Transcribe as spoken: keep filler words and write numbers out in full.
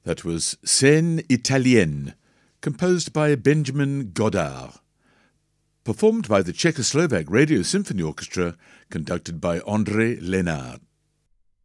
That was Scène Italienne, composed by Benjamin Godard, performed by the Czechoslovak Radio Symphony Orchestra, conducted by André Lénard.